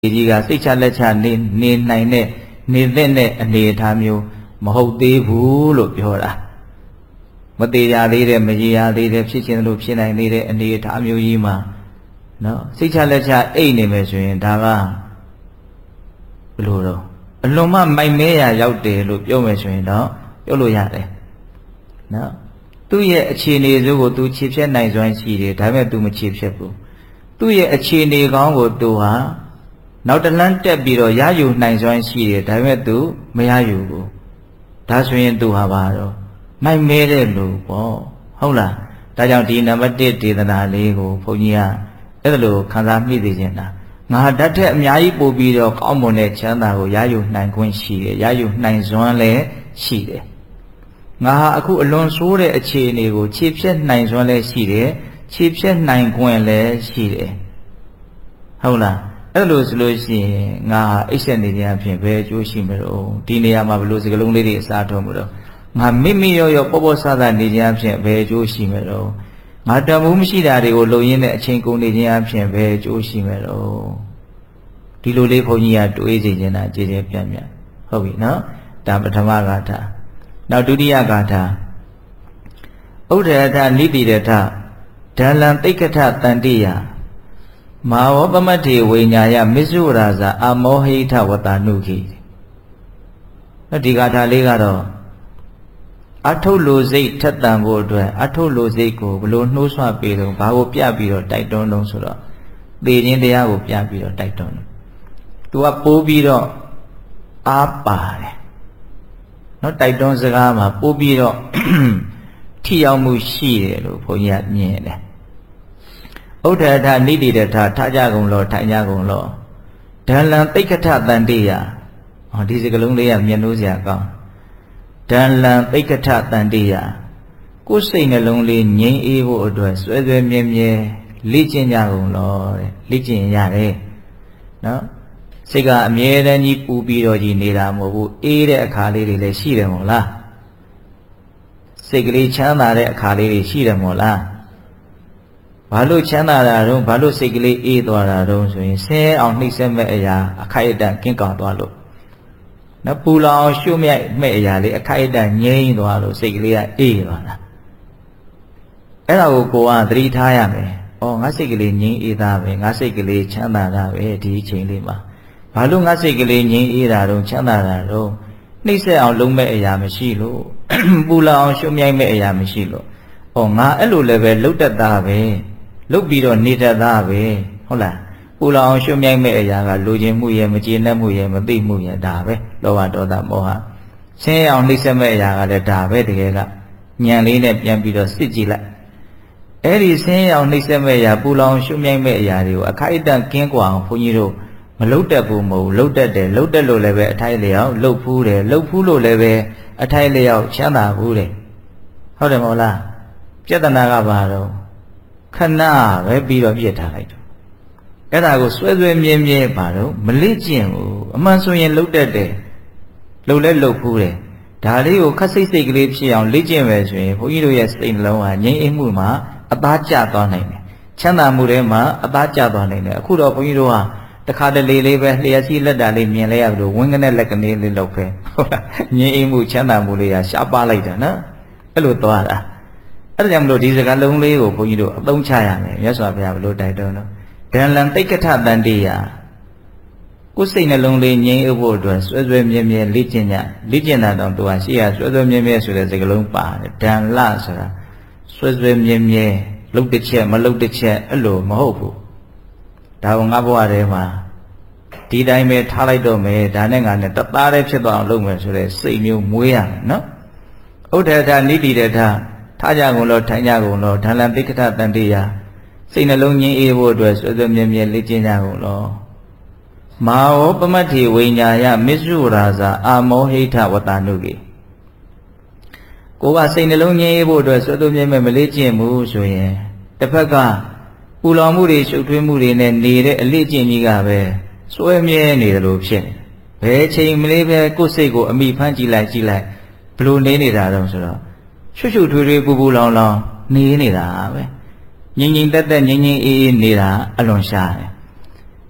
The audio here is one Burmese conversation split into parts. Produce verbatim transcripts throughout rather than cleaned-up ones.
ကြီးကစိတ်ချလက်ချနေနေနိုင်တဲ့နေတဲ့နဲ့အနေအထားမျိုးမဟုတ်သေးဘူးလို့ပြောတာမသေးရသေးတဲ့မရရသေးတဲ့ဖြစ်ခြင်းလို့ဖြစ်နိုင်နေတဲ့အနေအထားမျိုးကြီးမှာနော်စိတ်ချလက်ချအိတ်နေမယ်ဆိုရင်ဒါကဘယ်လိုတော့အလွန်မှမိုက်မဲရရောက်တယ်လို့ပြောမယ်ဆိုရင်တော့ပြောလို့ရတယ်နော်သူ့ရဲ့အခြေအနေစိုးကိုသူခြေဖြတ်နိုင်စွမ်းရှိတယ်ဒါပေမဲ့သူမခြေဖြတ်ဘူးသူ့ရဲ့အခြေအနေကောင်းကိုသူဟာနောက်တလန်းတက်ပြီးတော့ရယူနိုင်စွမ်းရှိတယ်ဒါပေမဲ့သူမရယူဘူးဒါဆိုရင်သူဟာဘာတော့မိုက်မဲတဲ့လူပေါ့ဟုတ်လားဒါကြောင့်ဒီနံပါတ်တစ်ဒေသနာလေးကိုဘုန်းကြီးကအဲ့ဒါလိုခံစားမိသိခြင်းတာငါဓာတ်ထက်အများကြီးပို့ပြီးတော့ကောင်းမွန်တဲ့ချမ်းသာကိုရယူနိုင်ခွင့်ရှိတယ်ရယူနိုင်စွမ်းလည်းရှိတယ်ငါဟာအခုအလွန်ဆိုးတဲ့အခြေအနေကိုခြေဖြတ်နိုင်စွမ်းလည်းရှိတယ်ခြေဖြတ်နိုင်ခွင့်လည်းရှိတယ်ဟုတ်လားအဲ့လိုဆိုလို့ရှိရင်ငါအိပ်ဆက်နေခြင်းအဖြစ်ပဲအကျိုးရှိမှာတော့ဒီနေရာမှာဘလို့စကလုံးလေးတွေအစားထုတ်မှုတော့ငါမိမိရောရောပေါ့ပေါ့ဆဆနေခြင်းအဖြစ်ပဲအကျိုးရှိမှာတော့ငါတန်ဖိုးမရှိတာတွေကိုလုံရင်းတဲ့အချိန်ကုန်နေခြင်းအဖြစ်ပဲအကျိုးရှိမှာတော့ဒီလိုလေးဘုန်းကြီးကတွေးစီခြင်းတာကြည်ကြဲပြတ်ပြတ်ဟုတ်ပြီနော်ဒါပထမဂါထာနောက်ဒုတိယဂါထာဥဒ္ဒရထနိတိရထဒလံသိက္ခထတန္တိယမာဝပမတ္ထေဝိညာယမစ္ဆုရာဇာအမောဟိထဝတ္တနုခိဒီဂါထာလေးကတော့အထုလိုစိတ်ထက်တန်ဖို့အတွက်အထုလိုစိတ်ကိုဘလို့နှိုးဆွပေးတော့ဘာကိုပြပြီးတော့တိုက်တွန်းတော့ဆိုတော့သေခြင်းတရားကိုပြပြီးတော့တိုက်တွန်းတယ်သူကပိုးပြီးတော့အားပါတယ်နော်တိုက်တွန်းစကားမှာပိုးပြီးတော့ထိရောက်မှုရှိတယ်လို့ဘုန်းကြီးကမြင်တယ်ဥဒ္ဒရထနိတိရထထားကြကုန်လောထိုင်ကြကုန်လောဒလံသိက္ခထတန္တိယဟောဒီစကလုံးလေးကမျက်နှိုးစရာကောင်းဒလံသိက္ခထတန္တိယကိုယ်စိတ်နှလုံးလေးငြိမ်းအေးဖို့အတွက်ဆွဲဆွဲမြဲမြဲလေ့ကျင့်ကြကုန်လောတဲ့လေ့ကျင့်ရတယ်နော်စိတ်ကအမြဲတမ်းကြီးပူပြီးတော့ကြီးနေတာမဟုတ်ဘူးအေးတဲ့အခါလေးတွေလည်းရှိတယ်မို့လားစိတ်ကလေးချမ်းသာတဲ့အခါလေးတွေရှိတယ်မို့လားဘာလို့ချမ်းသာတာတော့ဘာလို့စိတ်ကလေးအေးသွားတာတော့ဆိုရင်ဆင်းအောင်နှိမ့်ဆက်မဲ့အရာအခိုက်အတန့်ကင်းကောင်သွားလို့နော်ပူလောင်ရှုမြိုက်မဲ့အရာလေးအခိုက်အတန့်ငြိမ်းသွားလို့စိတ်ကလေးကအေးသွားတာအဲ့ဒါကိုကိုကသတိထားရမယ်ဩငါစိတ်ကလေးငြိမ်းအေးသားပဲငါစိတ်ကလေးချမ်းသာတာပဲဒီအချိန်လေးမှာဘာလို့ငါစိတ်ကလေးငြိမ်းအေးတာတော့ချမ်းသာတာတော့နှိမ့်ဆက်အောင်လုံးမဲ့အရာမရှိလို့ပူလောင်အောင်ရှုမြိုက်မဲ့အရာမရှိလို့ဩငါအဲ့လိုလည်းပဲလှုပ်တတ်တာပဲလုတ်ပြီးတော့နေတတ်တာပဲဟုတ်လားပူလောင်ရှုမြိုက်မဲ့အရာကလူချင်းမှုရဲ့မကျေနပ်မှုရဲ့မသိမှုရဲ့ဒါပဲလောဘဒေါသမောဟဆင်းရဲအောင်နှိမ့်ဆက်မဲ့အရာကလည်းဒါပဲတကယ်ကညံလေးနဲ့ပြန်ပြီးတော့စစ်ကြည့်လိုက်အဲ့ဒီဆင်းရဲအောင်နှိမ့်ဆက်မဲ့အရာပူလောင်ရှုမြိုက်မဲ့အရာတွေကိုအခိုက်အတန့်ကင်းကွာအောင်ဘုန်းကြီးတို့မလုတ်တတ်ဘူးမဟုတ်လုတ်တတ်တယ်လုတ်တတ်လို့လည်းပဲအထိုက်လျောက်လုတ်ဖူးတယ်လုတ်ဖူးလို့လည်းပဲအထိုက်လျောက်ချမ်းသာဘူးတယ်ဟုတ်တယ်မဟုတ်လားပြဿနာကဘာတော့ခဏပဲပြီးတော့ပြစ်ထားလိုက်တော့အဲ့ဒါကိုဆွဲဆွဲမြဲမြဲပါတော့မလေ့ကျင့်ဘူးအမှန်ဆိုရင်လှုပ်တတ်တယ်လှုပ်လဲလှုပ်ဖူးတယ်ဒါလေးကိုခက်စိတ်စိတ်ကလေးဖြစ်အောင်လေ့ကျင့်မယ်ဆိုရင်ဘုန်းကြီးတို့ရဲ့စိတ်နှလုံးဟာငြိမ်းအေးမှုမှာအသားကျသွားနိုင်တယ်ချမ်းသာမှုတွေမှာအသားကျသွားနိုင်တယ်အခုတော့ဘုန်းကြီးတို့ဟာတခါတလေလေးပဲလျှက်စီးလက်တာလေးမြင်လဲရပြီလို့ဝင်းကနေလက်ကနေလေးလောက်ပဲဟုတ်လားငြိမ်းအေးမှုချမ်းသာမှုလေးဟာရှားပါလိုက်တာနော်အဲ့လိုသွားတာအဲ့ဒါကြောင့်မလို့ဒီစကားလုံးလေးကိုဘုန်းကြီးတို့အသုံးချရမယ်မြတ်စွာဘုရားဘလို့တိုက်တွန်းတော့ဒလံသိက္ခထတန္တိယကိုယ်စိတ်နှလုံးလေးငြိမ်းအေးဖို့အတွက်ဆွဲဆွဲမြဲမြဲလေ့ကျင့်ကြလေ့ကျင့်တာတော့သူကရှေ့ရဆွဲဆွဲမြဲမြဲဆိုတဲ့စကားလုံးပါတယ်ဒံလဆိုတာဆွဲဆွဲမြဲမြဲလှုပ်တစ်ချက်မလှုပ်တစ်ချက်အဲ့လိုမဟုတ်ဘူးဒါကငါဘဝထဲမှာဒီတိုင်းပဲထားလိုက်တော့မယ်ဒါနဲ့ငါနဲ့တသားတည်းဖြစ်သွားအောင်လုပ်မယ်ဆိုတဲ့စိတ်မျိုးမွေးရမယ်နော်ဥဒ္ဒရထနိတိရထထားကြကုန်လို့ထိုင်ကြကုန်လို့ဒလံသိက္ခထတန္တိယစိတ်နှလုံးငြိမ်းအေးဖို့အတွက်ဆွေးဆွေးမြဲမြဲလေ့ကျင့်ကြကုန်လို့မာဝပမတ္ထေဝိညာယမစ္ဆုရာဇာအာမောဟိထဝတ္တနုကိကိုကစိတ်နှလုံးငြိမ်းအေးဖို့အတွက်ဆွေးဆွေးမြဲမြဲမလေ့ကျင့်ဘူးဆိုရင်တစ်ဖက်ကပူလောင်မှုတွေရှုပ်ထွေးမှုတွေနဲ့နေတဲ့အလေ့ကျင့်ကြီးကပဲစွဲမြဲနေတယ်လို့ဖြစ်နေဘယ်ချိန်မလေးပဲကိုယ်စိတ်ကိုအမိဖမ်းကြည့်လိုက်ကြည့်လိုက်ဘလို့နေနေတာတော့ဆိုတော့ရှုပ်ရှုပ်ထွေးထွေးပူပူလောင်လောင်နေနေတာပဲငြိမ်ငြိမ်သက်သက်ငြိမ်ငြိမ်အေးအေးနေတာအလွန်ရှားတယ်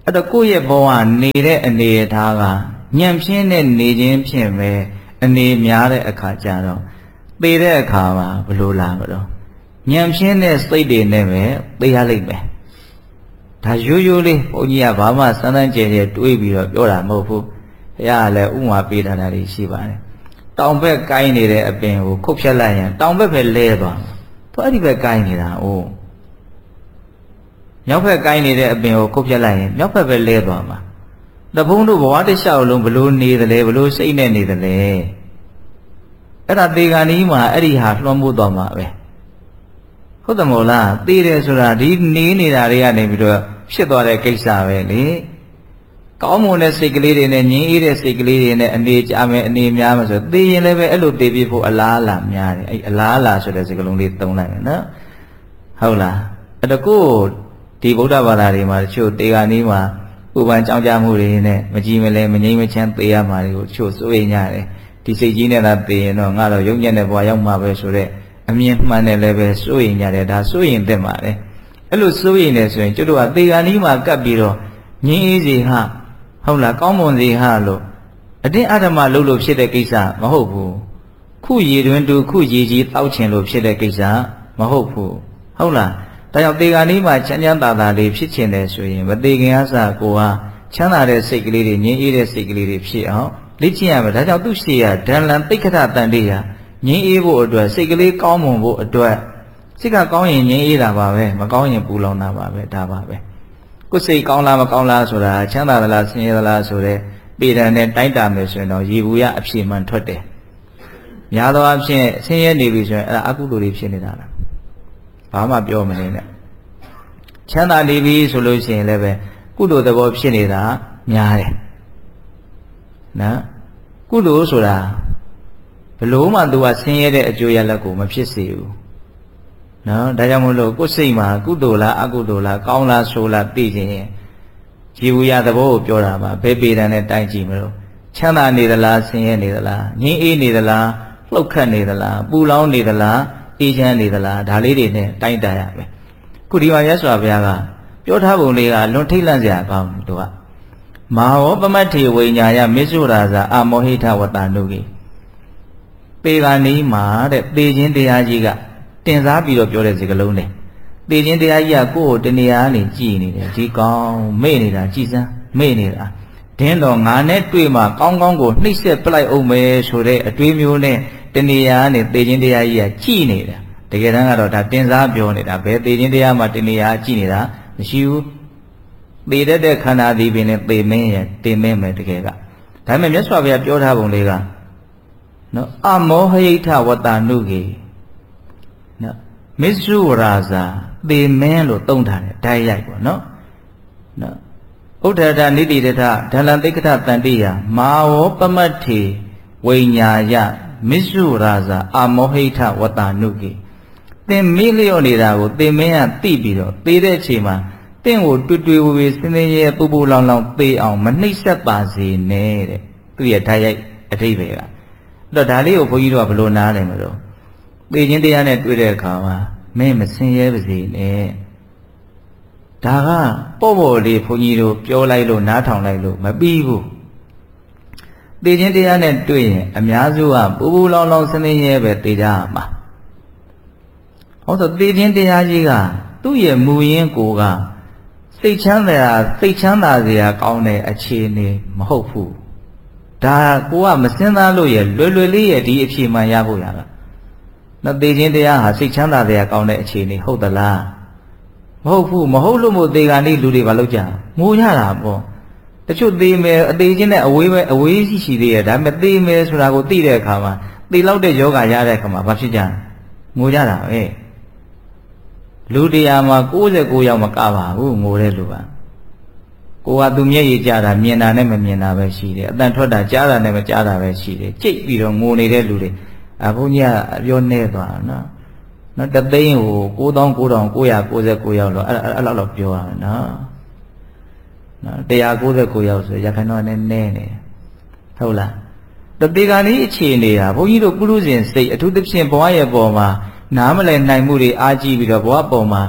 အဲ့တော့ကိုယ့်ရဲ့ဘဝနေတဲ့အနေအထားကညံပြင်းတဲ့နေခြင်းဖြင့်ပဲအနေများတဲ့အခါကျတော့သေတဲ့အခါမှာဘလို့လာမလို့ညံပြင်းတဲ့စိတ်တွေနဲ့ပဲသေရလိမ့်မယ်ဒါရိုးရိုးလေးဘုန်းကြီးကဘာမှစမ်းစမ်းကြဲကြဲတွေးပြီးတော့ပြောတာမဟုတ်ဘူးဘုရားကလည်းဥမာပေးထားတာတွေရှိပါတယ်တောင်ဘက်ကိုင်းနေတဲ့အပင်ကိုခုတ်ဖြတ်လိုက်ရင်တောင်ဘက်ပဲလဲသွားမှာသူအဲ့ဒီဘက်ကိုင်းနေတာအိုးမြောက်ဘက်ကိုင်းနေတဲ့အပင်ကိုခုတ်ဖြတ်လိုက်ရင်မြောက်ဘက်ပဲလဲသွားမှာတဘုံတို့ဘဝတစ်လျှောက်လုံးဘလို့နေတယ်လဲဘလို့စိတ်နဲ့နေတယ်လဲအဲ့ဒါသေဂန်ကြီးမှာအဲ့ဒီဟာလွှမ်းမိုးသွားမှာပဲဟုတ်တယ်မို့လားသေတယ်ဆိုတာဒီနေနေတာတွေကနေပြီးတော့ဖြစ်သွားတဲ့ကိစ္စပဲလေကောင်းမွန်တဲ့စိတ်ကလေးတွေနဲ့ငြင်းအေးတဲ့စိတ်ကလေးတွေနဲ့အနေကြမယ်အနေများမယ်ဆိုသေရင်လည်းပဲအဲ့လိုသေပြဖို့အလားအလာများတယ်အဲ့အလားအလာဆိုတဲ့စကားလုံးလေးသုံးလိုက်မယ်နော်ဟုတ်လားအဲ့တော့ကိုဒီဗုဒ္ဓဘာသာတွေမှာတချို့သေဂန်ကြီးမှာဥပန်ကြောင်းကြမှုတွေနဲ့မကြည်မလဲမငြိမ်မချမ်းသေရမှာတွေကိုတချို့စိုးရိမ်ကြတယ်ဒီစိတ်ကြီးနဲ့သာသေရင်တော့ငါတော့ရုပ်ညက်တဲ့ဘဝရောက်မှာပဲဆိုတဲ့အမြင်မှန်တယ်လည်းပဲစိုးရိမ်ကြတယ်ဒါစိုးရိမ်တဲ့မှာလေအဲ့လိုစိုးရိမ်နေဆိုရင်ကျွတ်တို့ကသေဂန်ကြီးမှာကပ်ပြီးတော့ငြင်းအေးစီဟာဟုတ်လားကောင်းမွန်စီဟာလို့အတင်းအဓမ္မလုပ်လို့ဖြစ်တဲ့ကိစ္စမဟုတ်ဘူးခုရည်တွင်တူခုရည်ကြီးတောက်ချင်လို့ဖြစ်တဲ့ကိစ္စမဟုတ်ဘူးဟုတ်လားဒါကြောင့်သေဂန်ကြီးမှာချမ်းချမ်းသာသာလေးဖြစ်ချင်တယ်ဆိုရင်မသေခင်အစကိုဟာချမ်းသာတဲ့စိတ်ကလေးတွေငြင်းအေးတဲ့စိတ်ကလေးတွေဖြစ်အောင်လေ့ကျင့်ရမယ်ဒါကြောင့်သူ့ရှိရဒဏ္ဍန်သိက္ခတတန်တေးရငြင်းအေးဖို့အတွက်စိတ်ကလေးကောင်းမွန်ဖို့အတွက်စိတ်ကကောင်းရင်ငြင်းအေးတာပါပဲမကောင်းရင်ပူလောင်တာပါပဲဒါပါပဲကိုယ်စိတ်ကောင်းလားမကောင်းလားဆိုတာချမ်းသာသလားဆင်းရဲသလားဆိုတဲ့ပေဒံနဲ့တိုင်းတာမယ်ဆိုရင်တော့ရေဘူးရအဖြေမှန်ထွက်တယ်များသောအားဖြင့်ဆင်းရဲနေပြီဆိုရင်အဲ့ဒါအကုသိုလ်တွေဖြစ်နေတာလားဘာမှပြောမနေနဲ့ချမ်းသာနေပြီဆိုလို့ရှိရင်လည်းပဲကုသိုလ်သဘောဖြစ်နေတာများတယ်နော်ကုသိုလ်ဆိုတာဘလို့မှသူကဆင်းရဲတဲ့အကျိုးရလဒ်ကိုမဖြစ်စေဘူးနော်ဒါကြောင့်မို့လို့ကိုယ်စိတ်မှာကုသိုလ်လားအကုသိုလ်လားကောင်းလားဆိုးလားသိခြင်းရင်ជីဝရသဘောကိုပြောတာပါဘယ်ပေတံနဲ့တိုင်းကြည့်မလို့ချမ်းသာနေသလားဆင်းရဲနေသလားငြင်းအေးနေသလားလှုပ်ခတ်နေသလားပူလောင်နေသလားအေးချမ်းနေသလားဒါလေးတွေနဲ့တိုင်းတာရမယ်ခုဒီမှာရသော်ဘုရားကပြောထားပုံလေးကလွန်ထိတ်လန့်စရာကောင်းတယ်သူကမဟာဝပမတ္ထေဝိညာယမစ္ဆုရာဇာအမောဟိထဝတ္တနုကေပေဂာနီးမှာတဲ့သေခြင်းတရားကြီးကတင်စားပြီးတော့ပြောတဲ့စကားလုံးနဲ့သေခြင်းတရားကြီးကကိုယ့်ကိုတဏှာကနေကြည်နေတယ်ဒီကောင်းမေ့နေတာကြည်စမ်းမေ့နေတာဒင်းတော်ငါနဲ့တွေ့မှကောင်းကောင်းကိုနှိမ့်ဆက်ပလိုက်အောင်မယ်ဆိုတဲ့အတွေးမျိုးနဲ့တဏှာကနေသေခြင်းတရားကြီးကကြည်နေတာတကယ်တမ်းကတော့ဒါတင်စားပြောနေတာဘယ်သေခြင်းတရားမှာတဏှာကြည်နေတာမရှိဘူးသေတတ်တဲ့ခန္ဓာဒီပင်နဲ့သေမင်းရဲ့တင်မင်းမယ်တကယ်ကဒါပေမဲ့မြတ်စွာဘုရားပြောထားပုံလေးကနော်အမောဟိထဝတ္တနုကေနော်မစ္ဆုရာဇာသေမင်းလို့သုံးထားတယ်ဓာတ်ရိုက်ပေါ့နော်နော်ဥဒ္ဒတာနိတိတထဒလံသိက္ခတတန်တိယမာဝပမတ္ထေဝိညာယမစ္ဆုရာဇာအမောဟိထဝတ္တနုကေသင်မေ့လျော့နေတာကိုသေမင်းကသိပြီးတော့သေတဲ့အချိန်မှာတင့်ကိုတွေ့တွေ့ဝေဝေစင်းစင်းရဲပူပူလောင်လောင်သေအောင်မနှိမ့်ဆက်ပါစေနဲ့တဲ့သူရဲ့ဓာတ်ရိုက်အဓိပ္ပာယ်ကအဲ့တော့ဒါလေးကိုဘုန်းကြီးတို့ကဘယ်လိုနားလည်မလို့သေခြင်းတရားနဲ့တွေ့တဲ့အခါမှာမင်းမစင်ရဲပါစေနဲ့ဒါကပေါ့ပေါ့လေးဘုန်းကြီးတို့ပြောလိုက်လို့နားထောင်လိုက်လို့မပြီးဘူးသေခြင်းတရားနဲ့တွေ့ရင်အများစုကပူပူလောင်လောင်စင်းစင်းရဲပဲသေကြမှာဟောဆိုသေခြင်းတရားကြီးကသူ့ရဲ့မူရင်းကိုကစိတ်ချမ်းသာစိတ်ချမ်းသာစရာကောင်းတဲ့အခြေအနေမဟုတ်ဘူးဒါကိုကမစင်သားလို့ရလွယ်လွယ်လေးရဒီအဖြေမှန်ရဖို့ရတာနော်သေခြင်းတရားဟာစိတ်ချမ်းသာစရာကောင်းတဲ့အခြေအနေဟုတ်သလားမဟုတ်ဘူးမဟုတ်လို့မို့သေဂာနိလူတွေဘာလုပ်ကြငိုကြတာပေါ့တချို့သေမယ်အသေးချင်းနဲ့အဝေးပဲအဝေးရှိရှိသေးရဲ့ဒါပေမဲ့သေမယ်ဆိုတာကိုသိတဲ့အခါမှာသေလောက်တဲ့ယောဂရတဲ့အခါမှာဘာဖြစ်ကြငိုကြတာပဲလူတရားမှာ၉၉ယောက်မကပါဘူးငိုတဲ့လူကကိုကသူမျက်ရည်ကျတာမြင်တာနဲ့မမြင်တာပဲရှိတယ်အတန်ထွက်တာကြားတာနဲ့မကြားတာပဲရှိတယ်ကြိတ်ပြီးတော့ငိုနေတဲ့လူတွေအဘုန်းကြီးကအပြောနေသွားတာနော်နော်တသိန်းကို၉သောင်း၉ထောင်၉ရာ၉၉ယောက်လို့အဲ့အဲ့လောက်တော့ပြောရမယ်နော်နော်၁၉၉ယောက်ဆိုရခိုင်တော့နည်းနည်းနေဟုတ်လားတတိကနေ့အခြေအနေဟာဘုန်းကြီးတို့ပုရုဇဉ်စိတ်အထူးသဖြင့်ဘဝရဲ့ပေါ်မှာနားမလည်နိုင်မှုတွေအားကြီးပြီးတော့ဘဝပေါ်မှာ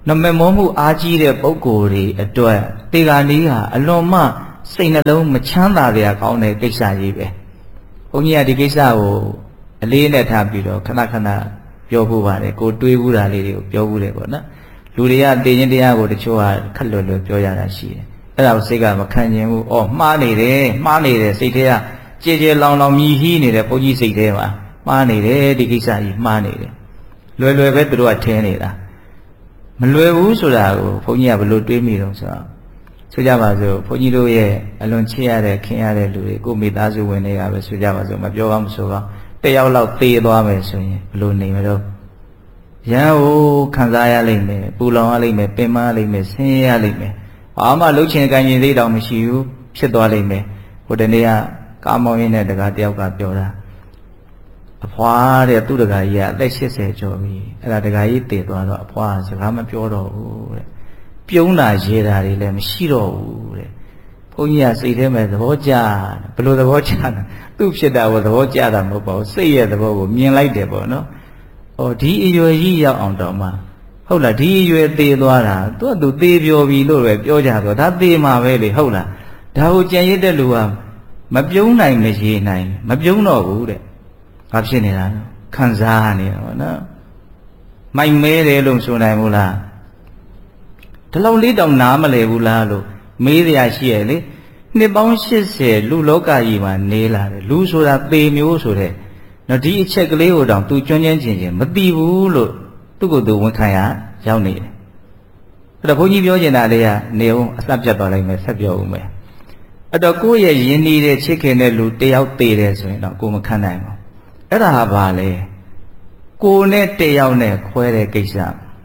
နမမောမှုအားကြီးတဲ့ပုဂ္ဂိုလ်တွေအတွက်တေဂာနီးဟာအလွန်မှစိတ်နှလုံးမချမ်းသာကြကောင်းတဲ့ကိစ္စကြီးပဲဘုန်းကြီးကဒီကိစ္စကိုအလေးနဲ့ထားပြီးတော့ခဏခဏပြောဖို့ပါတယ်ကိုတွေးဘူးတာလေးတွေကိုပြောဘူးတယ်ပေါ့နော်လူတွေကတေခြင်းတရားကိုတချို့ကခက်လွယ်လွယ်ပြောရတာရှိတယ်အဲ့ဒါကိုစိတ်ကမခံကျင်ဘူးအော်မှားနေတယ်မှားနေတယ်စိတ်ထဲကကြည်ကြည်လောင်လောင်မြည်ဟီးနေတဲ့ဘုန်းကြီးစိတ်ထဲမှာမှားနေတယ်ဒီကိစ္စကြီးမှားနေတယ်လွယ်လွယ်ပဲသူတို့ကထင်နေတာမလွယ်ဘူးဆိုတာကိုဘုန်းကြီးကဘယ်လိုတွေးမိတော့ဆိုတော့ဆိုကြပါစို့ဘုန်းကြီးတို့ရဲ့အလွန်ချစ်ရတဲ့ခင်ရတဲ့လူတွေကိုမိသားစုဝင်တွေကပဲဆိုကြပါစို့မပြောကောင်းမဆိုကောင်းတယောက်လောက်သေသွားမယ်ဆိုရင်ဘယ်လိုနေမလို့ရန်ကိုခံစားရလိမ့်မယ်ပူလောင်ရလိမ့်မယ်ပင်မရလိမ့်မယ်ဆင်းရဲရလိမ့်မယ်ဘာမှလှုပ်ချင်ကြင်ရင်သေးတောင်မရှိဘူးဖြစ်သွားလိမ့်မယ်ဟိုတနေ့ကကားမောင်းရင်းနဲ့တကားတယောက်ကပြောတာအဖွာတဲ့သူ့တကားကြီးကအသက်၈၀ကျော်ပြီအဲ့ဒါတကားကြီးသေသွားတော့အဖွာစကားမပြောတော့ဘူးတဲ့ပြုံးတာရဲတာတွေလည်းမရှိတော့ဘူးတဲ့ဘုန်းကြီးကစိတ်ထဲမှာသဘောကျဘယ်လိုသဘောကျလဲသူ့ဖြစ်တာကိုသဘောကျတာမဟုတ်ပါဘူးစိတ်ရဲ့သဘောကိုမြင်လိုက်တယ်ပေါ့နော်ဩဒီအရွယ်ကြီးရောက်အောင်တော့မှဟုတ်လားဒီအရွယ်သေးသွားတာသူကသူသေးပြောပြီလို့ပဲပြောကြတော့ဒါသေးမှာပဲလေဟုတ်လားဒါကိုကြံရစ်တဲ့လူကမပြုံးနိုင်မရေနိုင်မပြုံးတော့ဘူးတဲ့ဘာဖြစ်နေတာလဲခံစားနေတာပေါ့နော်မိုက်မဲတယ်လို့ဆိုနိုင်ဘူးလားဒီလောက်လေးတောင်နားမလဲဘူးလားလို့မေးရရှိရလေနှစ်ပေါင်း၈၀လူလောကကြီးမှာနေလာတယ်လူဆိုတာသေမျိုးဆိုတဲ့နော်ဒီအချက်ကလေးကိုတောင်သူကျွမ်းကျွမ်းကျင်ကျင်မသိဘူးလို့သူ့ကိုယ်သူဝန်ခံရရောက်နေတယ်အဲ့တော့ဘုန်းကြီးပြောချင်တာလေးကနေအောင်အဆက်ပြတ်သွားလိုက်မယ်ဆက်ပြောဦးမယ်အဲ့တော့ကိုယ့်ရဲ့ယဉ်နေတဲ့ချစ်ခင်တဲ့လူတယောက်သေတယ်ဆိုရင်တော့ကိုမခံနိုင်ဘူးအဲ့ဒါဟာဘာလဲကိုနဲ့တယောက်နဲ့ခွဲတဲ့ကိစ္စ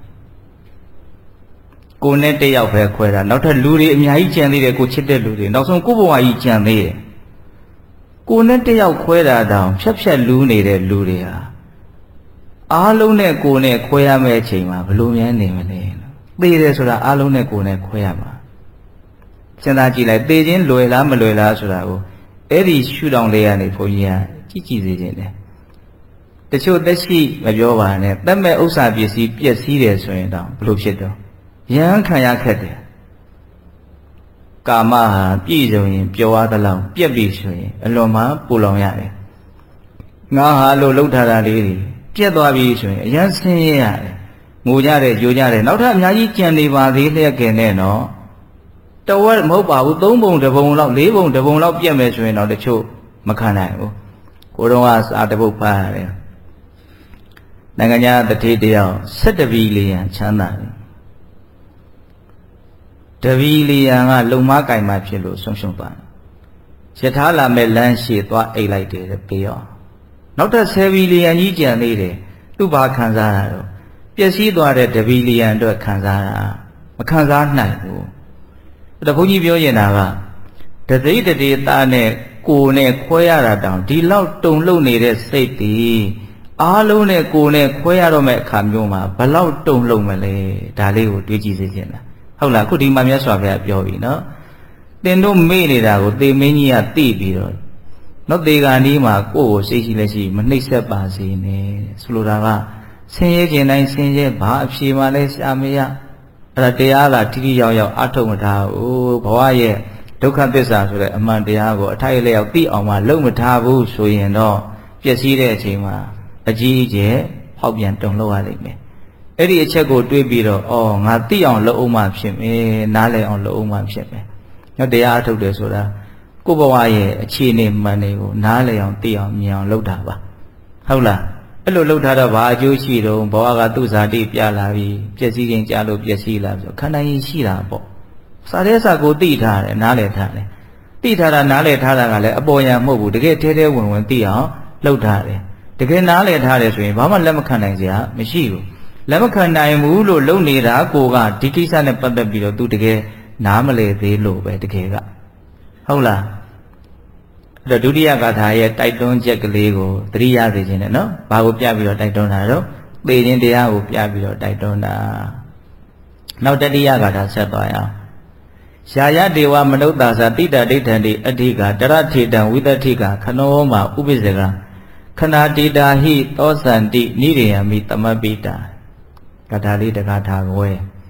ကိုနဲ့တယောက်ပဲခွဲတာနောက်ထပ်လူတွေအများကြီးကြံသေးတယ်ကိုချစ်တဲ့လူတွေနောက်ဆုံးကိုဘဝကြီးကြံသေးတယ်ကိုနဲ့တယောက်ခွဲတာတောင်ဖြတ်ဖြတ်လူးနေတဲ့လူတွေဟာအားလုံးနဲ့ကိုနဲ့ခွဲရမယ့်အချိန်မှာဘယ်လိုများနေမလဲသေတယ်ဆိုတာအားလုံးနဲ့ကိုနဲ့ခွဲရမှာစဉ်းစားကြည့်လိုက်သေခြင်းလွယ်လားမလွယ်လားဆိုတာကိုအဲ့ဒီရှုထောင့်လေးကနေဘုန်းကြီးကကြည့်ကြည့်စေခြင်းတယ်တချို့သက်ရှိမပြောပါနဲ့တတ်မဲ့ဥစ္စာပစ္စည်းပျက်စီးတယ်ဆိုရင်တောင်ဘယ်လိုဖြစ်တော့ရဟန်းခံရခက်တယ်ကာမဟာပြည့်စုံရင်ပျော်ရသလောက်ပြက်ပြီဆိုရင်အလွန်မှပူလောင်ရတယ်ငါဟာလို့လှုပ်ထားတာလေးတွေပြက်သွားပြီဆိုရင်အရန်ဆင်းရဲရတယ်ငိုကြတယ်ကြိုကြတယ်နောက်ထပ်အများကြီးကြံနေပါသေးလျက်ကင်နဲ့နော်တဝက်မဟုတ်ပါဘူးသုံးပုံတစ်ပုံလောက်လေးပုံတစ်ပုံလောက်ပြက်မယ်ဆိုရင်တော့တချို့မခံနိုင်ဘူးကိုတော်ကစာတပုတ်ဖတ်ရတယ်နိုင်ငံခြားတတိတယောက်၁၇ဘီလီယံချမ်းသာတယ်တဘီလီယံကလုံမကင်မှဖြစ်လို့ဆုံးရှုံးသွားတယ်ယထာလာမဲ့လမ်းရှိသွားအိတ်လိုက်တယ်ပေးရောနောက်ထပ်၁၀ဘီလီယံကြီးကြံသေးတယ်သူ့ဘာခံစားရတော့ပျက်စီးသွားတဲ့တဘီလီယံအတွက်ခံစားတာမခံစားနိုင်ဘူးအဲ့ဒါဘုန်းကြီးပြောရင်တာကတသိတတိသားနဲ့ကိုယ်နဲ့ခွဲရတာတောင်ဒီလောက်တုံလှုပ်နေတဲ့စိတ်တည်အားလုံးနဲ့ကိုယ်နဲ့ခွဲရတော့မဲ့အခါမျိုးမှာဘလောက်တုံလှုပ်မလဲဒါလေးကိုတွေးကြည့်စေချင်တာဟုတ်လားခုဒီမှာမြတ်စွာဘုရားပြောပြီနော်တင်တို့မေ့နေတာကိုသေမင်းကြီးကသိပြီးတော့နော်သေကာနီးမှာကိုယ့်ကိုစိတ်ရှိလက်ရှိမနှိပ်စက်ပါစေနဲ့ဆိုလိုတာကဆင်းရဲခြင်းတိုင်းဆင်းရဲဘာအဖြေမှလည်းရှာမရအဲ့ဒါတရားကထိထိရောက်ရောက်အထုတ်မထားဘူးဘဝရဲ့ဒုက္ခသစ္စာဆိုတဲ့အမှန်တရားကိုအထိုက်အလျောက်သိအောင်မှလုပ်မထားဘူးဆိုရင်တော့ပျက်စီးတဲ့အချိန်မှာအကြီးအကျယ်ဖောက်ပြန်တုံ့လောက်ရလိမ့်မယ်အဲ့ဒီအချက်ကိုတွေးပြီးတော့အော်ငါသိအောင်လုပ်အောင်မှဖြစ်မယ်နားလည်အောင်လုပ်အောင်မှဖြစ်မယ်ညတရားအထုတ်တယ်ဆိုတာကိုယ့်ဘဝရဲ့အခြေအနေမှန်တွေကိုနားလည်အောင်သိအောင်မြင်အောင်လုပ်တာပါဟုတ်လားအဲ့လိုလုပ်ထားတော့ဘာအကျိုးရှိတော့ဘဝကသူ့ဇာတိပြလာပြီးပျက်စီးခြင်းကြလို့ပျက်စီးလာဆိုခန္ဓာရင်ရှိတာပေါ့စာရဲစာကိုသိထားတယ်နားလည်ထားတယ်သိထားတာနားလည်ထားတာကလည်းအပေါ်ယံမဟုတ်ဘူးတကယ်ထဲထဲဝင်ဝင်သိအောင်လုပ်ထားတယ်တကယ်နားလည်ထားတယ်ဆိုရင်ဘာမှလက်မခံနိုင်စရာမရှိဘူးလက်မခံနိုင်ဘူးလို့လုပ်နေတာကိုကဒီကိစ္စနဲ့ပတ်သက်ပြီးတော့သူတကယ်နားမလည်သေးလို့ပဲတကယ်ကဟုတ်လားအဲ့တော့ဒုတိယဂါထာရဲ့တိုက်တွန်းချက်ကလေးကိုသတိရစေခြင်းနဲ့နော်ဘာကိုပြပြီးတော့တိုက်တွန်းတာတော့သေခြင်းတရားကိုပြပြီးတော့တိုက်တွန်းတာနောက်တတိယဂါထာဆက်သွားရအောင်ယာယဒေဝမနုဿာသတိတဒိဋ္ဌံတိအဋ္ဌိကတရထေတံဝိတ္တိကခနောမှာဥပိစ္ဆေကခဏတိတာဟိသောစန္တိနိရိယမိတမပိတာဂါထာလေးတဂါထာကိုဝဲ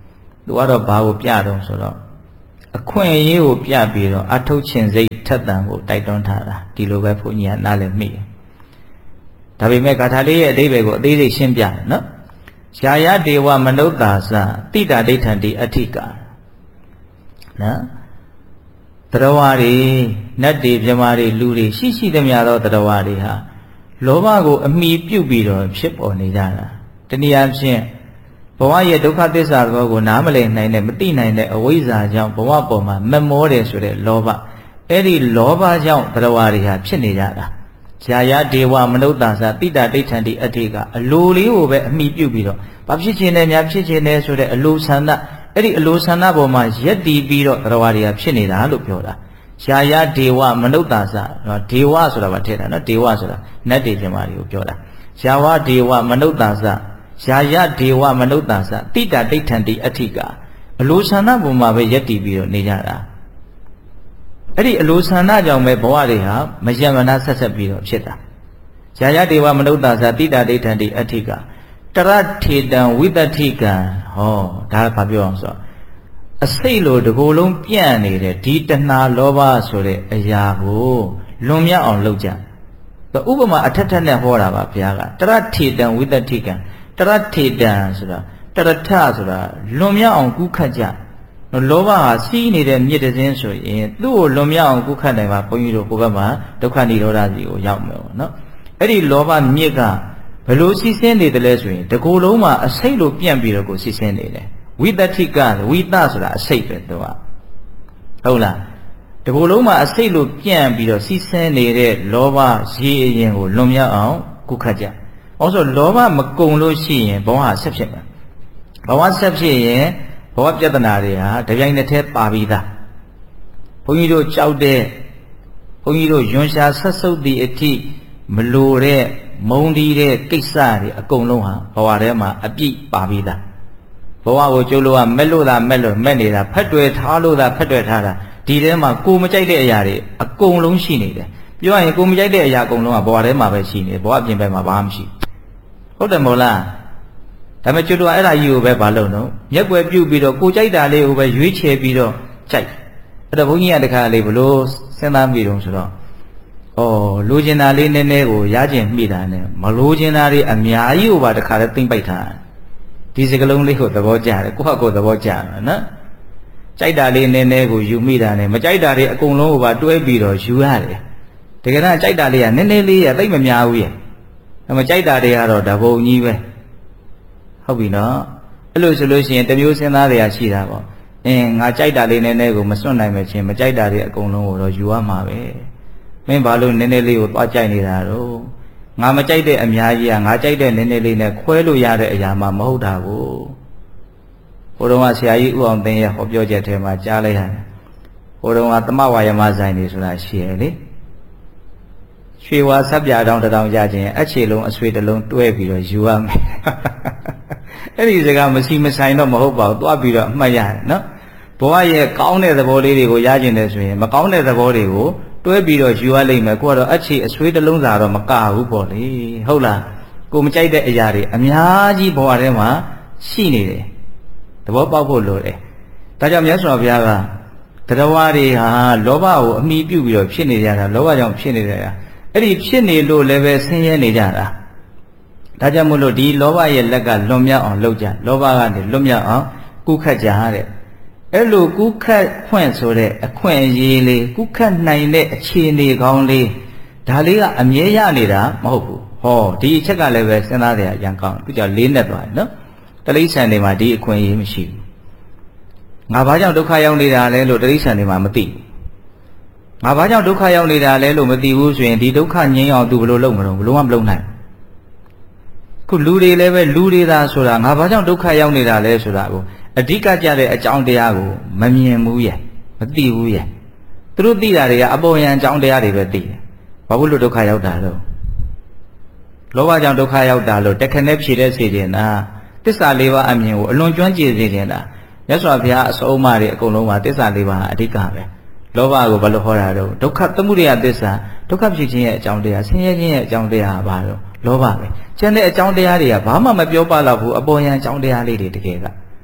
သူကတော့ဘာကိုပြတော့ဆိုတော့အခွင့်အရေးကိုပြပြီးတော့အထုတ်ခြင်းစိတ်ထက်သန်ကိုတိုက်တွန်းထားတာဒီလိုပဲဘုန်းကြီးကနားလည်မိတယ်ဒါပေမဲ့ဂါထာလေးရဲ့အဓိပ္ပာယ်ကိုအသေးစိတ်ရှင်းပြတယ်နော်ယာယဒေဝမနုဿာသတိတာဒိဋ္ဌံတိအဋ္ဌိကာနော်တရားဝါတွေနတ်တွေမြမာတွေလူတွေရှိရှိသမျှသောတရားဝါတွေဟာလောဘကိုအမိပြုတ်ပြီးတော့ဖြစ်ပေါ်နေကြတာတနည်းအားဖြင့်ဘဝရဲ့ဒုက္ခသစ္စာသဘောကိုနားမလည်နိုင်တဲ့မသိနိုင်တဲ့အဝိဇ္ဇာကြောင့်ဘဝပေါ်မှာမမောတယ်ဆိုတဲ့လောဘအဲ့ဒီလောဘကြောင့်တရားဝါတွေဟာဖြစ်နေကြတာယာယဒေဝမနုဿာသတိတာဒိဋ္ဌံတိအဋ္ဌိကအလိုလေးကိုပဲအမိပြုတ်ပြီးတော့ဘာဖြစ်ခြင်းနဲ့များဖြစ်ခြင်းနဲ့ဆိုတဲ့အလိုဆန္ဒအဲ့ဒီအလိုဆန္ဒပေါ်မှာယက်တည်ပြီးတော့တရားဝါတွေကဖြစ်နေတာလို့ပြောတာယာယဒေဝမနုဿာသဒေဝဆိုတာဗာထည့်တာနော်ဒေဝဆိုတာနတ်တွေပြမာတွေကိုပြောတာယာဝဒေဝမနုဿာသယာယဒေဝမနုဿာသတိတာဒိဋ္ဌံတိအဋ္ဌိကအလိုဆန္ဒပေါ်မှာပဲယက်တည်ပြီးတော့နေကြတာအဲ့ဒီအလိုဆန္ဒကြောင့်ပဲဘဝတွေဟာမယမနာဆက်ဆက်ပြီးတော့ဖြစ်တာယာယဒေဝမနုဿာသတိတာဒိဋ္ဌံတိအဋ္ဌိကတရထေတံဝိတ္တိကံဟောဒါကဘာပြောအောင်ဆိုအစိတ်လိုတကိုယ်လုံးပြန့်နေတဲ့ဒီတဏှာလောဘဆိုတဲ့အရာကိုလွန်မြောက်အောင်လုပ်ကြဥပမာအထက်ထက်နဲ့ဟောတာပါဘုရားကတရထေတံဝိတ္တိကံတရထေတံဆိုတာတရထဆိုတာလွန်မြောက်အောင်ကူးခတ်ကြလောဘဟာစီးနေတဲ့မြစ်တစင်းဆိုရင်သူ့ကိုလွန်မြောက်အောင်ကူးခတ်နိုင်မှာဘုန်းကြီးတို့ဟိုဘက်မှာဒုက္ခនិရောဓစီကိုရောက်မယ်ပေါ့နော်အဲ့ဒီလောဘမြစ်ကဘယ်လိုစီးဆင်းနေတယ်လဲဆိုရင်တကူလုံးမှာအစိတ်လိုပြန့်ပြီးတော့ကိုစီးဆင်းနေတယ်ဝိတ္တိကဝိတဆိုတာအစိတ်ပဲသူကဟုတ်လားတကူလုံးမှာအစိတ်လိုပြန့်ပြီးတော့စီးဆင်းနေတဲ့လောဘရေအရင်ကိုလွန်မြောက်အောင်ကူးခတ်ကြ။အောင်ဆိုလောဘမကုံလို့ရှိရင်ဘဝဆက်ဖြစ်မယ်။ဘဝဆက်ဖြစ်ရင်ဘဝပြဿနာတွေဟာတပြိုင်တည်းပါပြီးသား။ဘုန်းကြီးတို့ကြောက်တဲ့ဘုန်းကြီးတို့ယွန်ရှာဆက်ဆုပ်သည့်အထိမလိုတဲ့မုံဒီတဲ့ကိစ္စတွေအကုန်လုံးဟာဘဝထဲမှာအပြည့်ပါပြီးသား။ဘဝကိုကျိုးလို့ကမက်လို့သာမက်လို့မက်နေတာဖက်တွယ်ထားလို့သာဖက်တွယ်ထားတာဒီထဲမှာကိုမကြိုက်တဲ့အရာတွေအကုန်လုံးရှိနေတယ်။ပြောရရင်ကိုမကြိုက်တဲ့အရာအကုန်လုံးကဘဝထဲမှာပဲရှိနေတယ်။ဘဝအပြင်ဘက်မှာဘာမှမရှိဘူးဟုတ်တယ်မို့လားဒါပေမဲ့ကျွတ်တော့အဲ့ဒါကြီးကိုပဲမလုပ်တော့မျက်ွယ်ပြုတ်ပြီးတော့ကိုကြိုက်တာလေးကိုပဲရွေးချယ်ပြီးတော့ကြိုက်အဲ့တော့ဘုန်းကြီးကတခါလေးဘလို့စဉ်းစားမိတော့ဆိုတော့ဩလိုချင်တာလေးနည်းနည်းကိုရကျင်မိတာနဲ့မလိုချင်တာတွေအများကြီးကိုပါတခါလေးသိမ့်ပိုက်ထားဒီစကလုံးလေးကိုသဘောကျတယ်ကိုယ့်ဟာကိုယ်သဘောကျတယ်နော်ကြိုက်တာလေးနည်းနည်းကိုယူမိတာနဲ့မကြိုက်တာတွေအကုန်လုံးကိုပါတွဲပြီးတော့ယူရတယ်တကယ်တော့ကြိုက်တာလေးကနည်းနည်းလေးရသိမ့်မများဘူးရဲ့မကြိုက်တာတွေကတော့ဓာဘုံကြီးပဲဟုတ်ပြီနော်အဲ့လိုဆိုလို့ရှိရင်တမျိုးစဉ်းစားတွေကရှိတာပေါ့အင်းငါကြိုက်တာလေးနည်းနည်းကိုမစွန့်နိုင်မချင်းမကြိုက်တာတွေအကုန်လုံးကိုတော့ယူရမှာပဲမင်းဘာလို့နည်းနည်းလေးကိုသွားကြိုက်နေတာတော့ငါမကြိုက်တဲ့အများကြီးကငါကြိုက်တဲ့နည်းနည်းလေးနဲ့ခွဲလို့ရတဲ့အရာမှမဟုတ်တာကိုဟိုတုန်းကဆရာကြီးဦးအောင်သိန်းရဲ့ဟောပြောချက်ထဲမှာကြားလိုက်ရတယ်ဟိုတုန်းကသမဝါယမဇိုင်းနေဆိုတာရှိရလေရွှေဝါဆက်ပြတောင်တောင်ရခြင်းအချေလုံးအဆွေတလုံးတွဲပြီးတော့ယူရမယ်အဲ့ဒီစကားမရှိမဆိုင်တော့မဟုတ်ပါဘူးတွားပြီးတော့အမှတ်ရတယ်နော်ဘဝရဲ့ကောင်းတဲ့သဘောလေးတွေကိုရခြင်းတယ်ဆိုရင်မကောင်းတဲ့သဘောတွေကိုတွဲပြီးတော့ယူရလိမ့်မယ်ကိုကတော့အချေအဆွေတလုံးစာတော့မကဘူးပေါ့လေဟုတ်လားကိုမကြိုက်တဲ့အရာတွေအများကြီးဘဝထဲမှာရှိနေတယ်သဘောပေါက်ဖို့လိုတယ်ဒါကြောင့်မြတ်စွာဘုရားကတရားဝါတွေဟာလောဘကိုအမိပြုပြီးတော့ဖြစ်နေကြတာလောဘကြောင့်ဖြစ်နေကြတာအဲ့ဒီဖြစ်နေလို့လည်းပဲဆင်းရဲနေကြတာဒါကြောင့်မို့လို့ဒီလောဘရဲ့လက်ကလွန်မြောက်အောင်လုပ်ကြလောဘကနေလွန်မြောက်အောင်ကုခတ်ကြတဲ့အဲ့လိုကုခတ်ခွင့်ဆိုတဲ့အခွင့်အရေးလေးကုခတ်နိုင်တဲ့အခြေအနေကောင်းလေးဒါလေးကအမြဲရနေတာမဟုတ်ဘူးဟောဒီအချက်ကလည်းပဲစဉ်းစားတဲ့အရန်ကောင်းသူကြောင့်လေးနဲ့သွားတယ်နော်တတိဆန်တွေမှာဒီအခွင့်အရေးမရှိဘူးငါဘာကြောင့်ဒုက္ခရောက်နေတာလဲလို့တတိဆန်တွေမှာမသိဘူးငါဘာကြောင့်ဒုက္ခရောက်နေတာလဲလို့မသိဘူးဆိုရင်ဒီဒုက္ခငြိမ်းအောင်သူဘယ်လိုလုပ်မလို့ဘယ်လိုမှမလုပ်နိုင်ခုလူတွေလည်းပဲလူတွေသာဆိုတာငါဘာကြောင့်ဒုက္ခရောက်နေတာလဲဆိုတာကိုအဓိကကြတဲ့အကြောင်းတရားကိုမမြင်ဘူးရဲ့မသိဘူးရဲ့သူတို့သိတာတွေကအပေါ်ယံအကြောင်းတရားတွေပဲသိတယ်ဘာလို့လို့ဒုက္ခရောက်တာလဲလောဘကြောင့်ဒုက္ခရောက်တာလို့တခနဲ့ဖြေတဲ့စေခြင်းတာသစ္စာလေးပါးအမြင်ကိုအလွန်ကျွမ်းကျင်စေခြင်းတာမြတ်စွာဘုရားအစုံအမတွေအကုန်လုံးမှာသစ္စာလေးပါးအဓိကပဲလောဘကိုဘာလို့ဟောတာတော့ဒုက္ခသမုဒယသစ္စာဒုက္ခဖြစ်ခြင်းရဲ့အကြောင်းတရားဆင်းရဲခြင်းရဲ့အကြောင်းတရားဘာလို့လောဘပဲကျန်တဲ့အကြောင်းတရားတွေကဘာမှမပြောပါတော့ဘူးအပေါ်ယံအကြောင်းတရားလေးတွေတကယ်က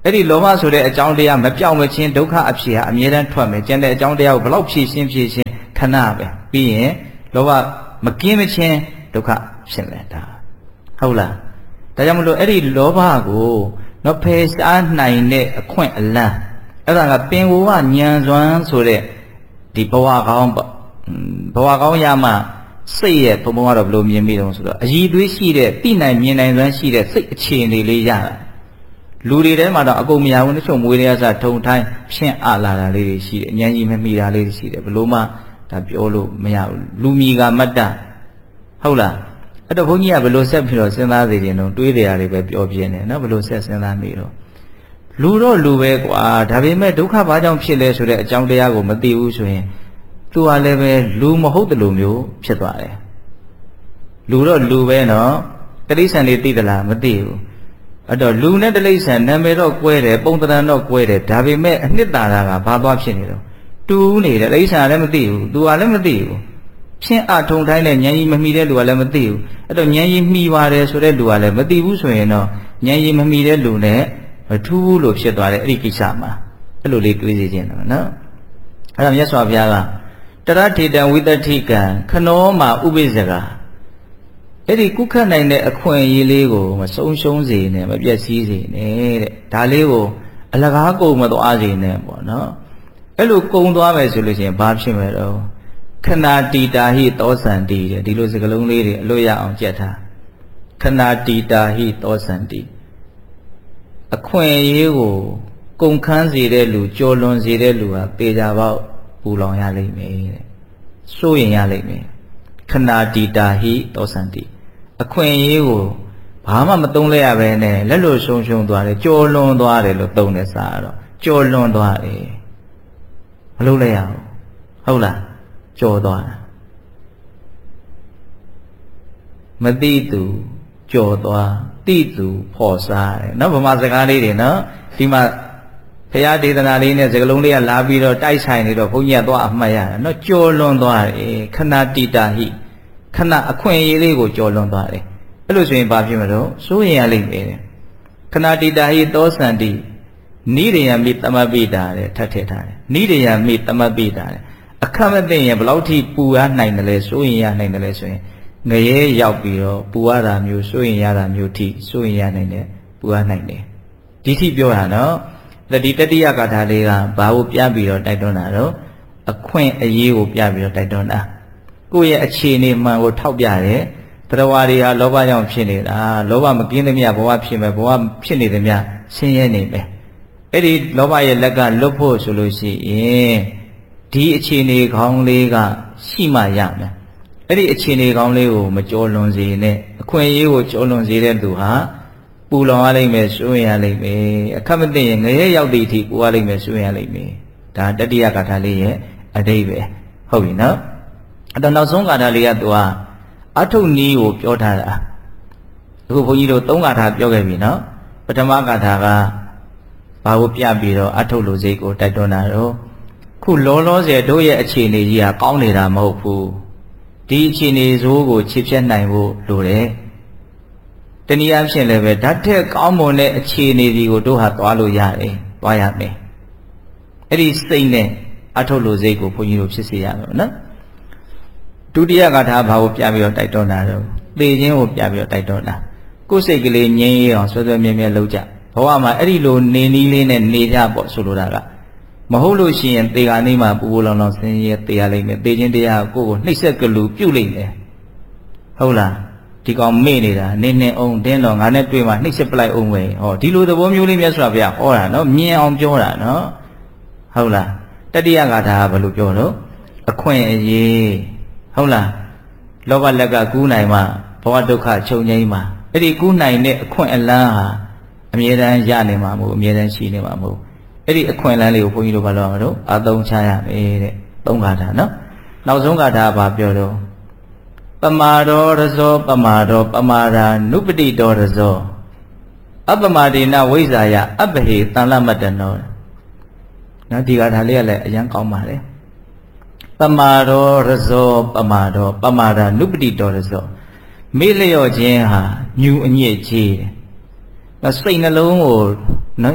အဲ့ဒီလောဘဆိုတဲ့အကြောင်းတရားမပြောင်းမချင်းဒုက္ခအဖြစ်ဟာအမြဲတမ်းထွက်မယ်ကျန်တဲ့အကြောင်းတရားကိုဘလောက်ဖြည့်ရှင်းဖြည့်ရှင်းခဏပဲပြီးရင်လောဘမကင်းမချင်းဒုက္ခဖြစ်မယ်ဒါဟုတ်လားဒါကြောင့်မလို့အဲ့ဒီလောဘကိုနော်ဖယ်ရှားနိုင်တဲ့အခွင့်အလမ်းအဲ့ဒါကပင်ကိုကညံစွမ်းဆိုတဲ့ဒီဘဝကောင်းဘဝကောင်းရမှစိတ်ရဲ့ဘုံဘုံကတော့ဘယ်လိုမြင်မိတုံးဆိုတော့အည်သွေးရှိတဲ့သိနိုင်မြင်နိုင်စွမ်းရှိတဲ့စိတ်အခြေအနေလေးရတာလူတွေထဲမှာတော့အကုန်မရဘူးတချို့မွေးရစထုံထိုင်းဖြင့်အလာတာလေးတွေရှိတယ်အញ្ញံကြီးမမိတာလေးတွေရှိတယ်ဘလို့မှဒါပြောလို့မရဘူးလူမီကမတ္တဟုတ်လားအဲ့တော့ဘုန်းကြီးကဘယ်လိုဆက်ပြီးတော့စဉ်းစားသေးတယ်လို့တွေးကြရတယ်ပဲပြောပြနေနော်ဘယ်လိုဆက်စဉ်းစားမိတော့လူတော့လူပဲကွာဒါပေမဲ့ဒုက္ခဘာကြောင့်ဖြစ်လဲဆိုတဲ့အကြောင်းတရားကိုမသိဘူးဆိုရင်သူကလည်းပဲလူမဟုတ်တယ်လို့မျိုးဖြစ်သွားတယ်လူတော့လူပဲနော်တိရစ္ဆာန်တွေသိသလားမသိဘူးအဲ့တော့လူနဲ့တိရစ္ဆာန်နာမည်တော့ကွဲတယ်ပုံသဏ္ဍာန်တော့ကွဲတယ်ဒါပေမဲ့အနှစ်သာရကဘာသွားဖြစ်နေတော့တူးနေတယ်တိရစ္ဆာန်လည်းမသိဘူးသူကလည်းမသိဘူးဖြင့်အထုံထိုင်းတဲ့ဉာဏ်ကြီးမမီတဲ့လူကလည်းမသိဘူးအဲ့တော့ဉာဏ်ကြီးမှီပါတယ်ဆိုတဲ့လူကလည်းမသိဘူးဆိုရင်တော့ဉာဏ်ကြီးမမီတဲ့လူနဲ့မထူးဘူးလို့ဖြစ်သွားတယ်အဲ့ဒီကိစ္စမှာအဲ့လိုလေးတွေးစီခြင်းတော့နော်အဲ့တော့မြတ်စွာဘုရားကတရထေတံဝိတ္တိကံခနောမှာဥပိ္ပဇကအဲ့ဒီကုခတ်နိုင်တဲ့အခွင့်အရေးလေးကိုမဆုံးရှုံးစေနဲ့မပြည့်စည်စေနဲ့တဲ့ဒါလေးကိုအလကားကုန်မသွားစေနဲ့ပေါ့နော်အဲ့လိုကုန်သွားမယ်ဆိုလို့ရှိရင်ဘာဖြစ်မလဲတော့ခဏတီတာဟိသောစန္တိတဲ့ဒီလိုစကားလုံးလေးတွေအလို့ရအောင်ကြက်ထားခဏတီတာဟိသောစန္တိအခွင့်အရေးကိုကုန်ခန်းစေတဲ့လူကြော်လွန်စေတဲ့လူဟာပေကြပေါက်ပူလောင်ရလိမ့်မယ်တဲ့စိုးရင်ရလိမ့်မယ်ခဏတီတာဟိသောစန္တိအခွင့်အရေးကိုဘာမှမသုံးလဲရပဲနဲ့လက်လို့ရှုံရှုံသွားတယ်ကြော်လွန်သွားတယ်လို့သုံးတယ်စားတော့ကြော်လွန်သွားတယ်မလုပ်လဲရဘူးဟုတ်လားကြော်သွားတာမသိသူကြော်သွားသိသူဖော်စားတယ်နော်ဗမာစကားလေးတွေနော်ဒီမှာဘုရားဒေသနာလေးနဲ့စကားလုံးလေးကလာပြီးတော့တိုက်ဆိုင်နေတော့ဘုန်းကြီးကသွားအမှတ်ရတယ်နော်ကြော်လွန်သွားတယ်ခဏတိတာဟိခဏအခွင့်အရေးလေးကိုကြော်လွန်သွားတယ်အဲ့လိုဆိုရင်ဘာဖြစ်မလို့စိုးရင်ရလိမ့်မယ်ခဏတိတာဟိသောစန္တိနိရိယမိတမပိတာတဲ့ထပ်ထည့်ထားတယ်နိရိယမိတမပိတာတဲ့အခက်မသိရင်ဘယ်လောက်ထိပူရနိုင်တယ်လဲစိုးရင်ရနိုင်တယ်လဲဆိုရင်ငရဲရောက်ပြီးတော့ပူရတာမျိုးစိုးရင်ရတာမျိုးထိစိုးရင်ရနိုင်တယ်ပူရနိုင်တယ်ဒီထိပြောတာနော်ဒီတတိယဂါထာလေးကဘာကိုပြပြီးတော့တိုက်တွန်းတာတော့အခွင့်အရေးကိုပြပြီးတော့တိုက်တွန်းတာကိုယ့်ရဲ့အခြေအနေမှန်ကိုထောက်ပြတယ်တရားဝါတွေဟာလောဘကြောင့်ဖြစ်နေတာလောဘမကင်းသမျှဘဝဖြစ်မယ်ဘဝဖြစ်နေသမျှဆင်းရဲနေမယ်အဲ့ဒီလောဘရဲ့လက်ကလွတ်ဖို့ဆိုလို့ရှိရင်ဒီအခြေအနေကောင်းလေးကရှိမှရမယ်အဲ့ဒီအခြေအနေကောင်းလေးကိုမကြောလွန်စေနဲ့အခွင့်အရေးကိုကြောလွန်စေတဲ့သူဟာပူလောင်ရလိမ့်မယ်စိုးရင်ရလိမ့်မယ်အခက်မသိရင်ငရဲရောက်သည့်အထိပူရလိမ့်မယ်စိုးရင်ရလိမ့်မယ်ဒါတတိယဂါထာလေးရဲ့အဓိပ္ပာယ်ဟုတ်ပြီနော်အဲ့တော့နောက်ဆုံးဂါထာလေးကသူကအထုနည်းကိုပြောထားတာအခုဘုန်းကြီးတို့သုံးဂါထာပြောခဲ့ပြီနော်ပထမဂါထာကဘာကိုပြပြီးတော့အထုလိုစိတ်ကိုတိုက်တွန်းတာတော့ခုလောလောဆယ်တို့ရဲ့အခြေအနေကြီးကကောင်းနေတာမဟုတ်ဘူးဒီအခြေအနေဆိုးကိုချစ်ဖြတ်နိုင်ဖို့လိုတယ်တနည်းအားဖြင့်လည်းပဲဓာတ်ထက်ကောင်းမွန်တဲ့အခြေအနေဒီကိုတို့ဟာသွားလို့ရတယ်သွားရမယ်အဲ့ဒီစိတ်နဲ့အထုလိုစိတ်ကိုဘုန်းကြီးတို့ဖြစ်စေရမယ်နော်ဒုတိယဂါထာဘာကိုပြပြီးတော့တိုက်တွန်းတာတော့သေခြင်းကိုပြပြီးတော့တိုက်တွန်းတာကိုယ်စိတ်ကလေးငြိမ်းရအောင်ဆွဲဆွဲမြဲမြဲလုပ်ကြဘဝမှာအဲ့ဒီလိုနေနည်းလေးနဲ့နေကြပေါ့ဆိုလိုတာကမဟုတ်လို့ရှိရင်သေခါနေမှာပူပူလောင်လောင်ဆင်းရဲသေရလိမ့်မယ်သေခြင်းတရားကိုကိုယ်ကိုနှိပ်စက်ကလူပြုတ်လိမ့်မယ်ဟုတ်လားဒီကောင်မေ့နေတာနင်းနေအောင်တင်းတော့ငါနဲ့တွေ့မှနှိပ်စက်ပလိုက်အောင်ပဲဟောဒီလိုသဘောမျိုးလေးမြတ်စွာဘုရားဟောတာနော်မြင်အောင်ပြောတာနော်ဟုတ်လားတတိယဂါထာကဘယ်လိုပြောတော့အခွင့်အရေးဟုတ်လားလောဘလက်ကကူးနိုင်မှဘဝဒုက္ခချုပ်ငြိမ်းမှအဲ့ဒီကူးနိုင်တဲ့အခွင့်အလန်းဟာအမြဲတမ်းရနေမှာမဟုတ်အမြဲတမ်းရှိနေမှာမဟုတ်အဲ့ဒီအခွင့်အလန်းလေးကိုဘုန်းကြီးတို့ဘာလို့ရမလို့အသုံးချရမယ်တဲ့သုံးဂါထာနော်နောက်ဆုံးဂါထာကဘာပြောတော့ပမာဒောရဇောပမာဒောပမာရာနုပတိတောရဇောအပမာဒေနဝိဇ္ဇာယအပဟေတန်လမတ္တနောနော်ဒီဂါထာလေးကလည်းအရန်ကောင်းပါလေပမာဒောရဇောပမာဒောပမာရာနုပတိတောရဇောမေ့လျော့ခြင်းဟာညူအညစ်ကြီးတယ်စိတ်နှလုံးကိုနော်